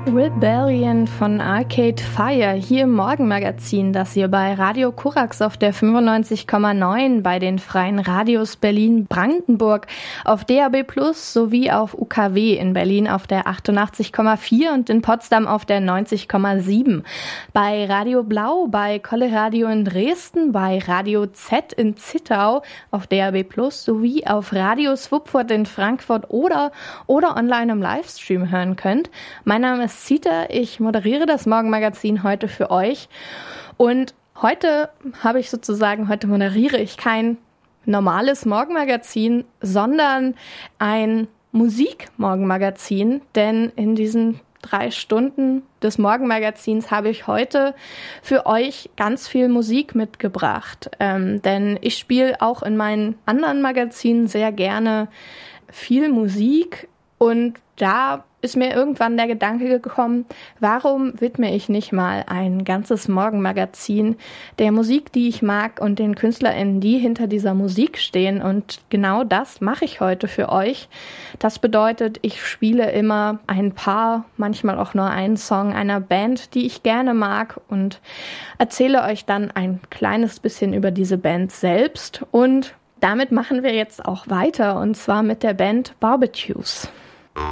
Rebellion von Arcade Fire hier im Morgenmagazin, das ihr bei Radio Korax auf der 95,9, bei den Freien Radios Berlin-Brandenburg, auf DAB+ sowie auf UKW in Berlin auf der 88,4 und in Potsdam auf der 90,7, bei Radio Blau, bei Kolle Radio in Dresden, bei Radio Z in Zittau auf DAB+ sowie auf Radio Swupfurt in Frankfurt oder online im Livestream hören könnt. Mein Name ist Zita, ich moderiere das Morgenmagazin heute für euch und heute moderiere ich kein normales Morgenmagazin, sondern ein Musikmorgenmagazin, denn in diesen 3 Stunden des Morgenmagazins habe ich heute für euch ganz viel Musik mitgebracht, denn ich spiele auch in meinen anderen Magazinen sehr gerne viel Musik und da ist mir irgendwann der Gedanke gekommen, warum widme ich nicht mal ein ganzes Morgenmagazin der Musik, die ich mag und den KünstlerInnen, die hinter dieser Musik stehen. Und genau das mache ich heute für euch. Das bedeutet, ich spiele immer ein paar, manchmal auch nur einen Song einer Band, die ich gerne mag und erzähle euch dann ein kleines bisschen über diese Band selbst. Und damit machen wir jetzt auch weiter und zwar mit der Band Barbecues.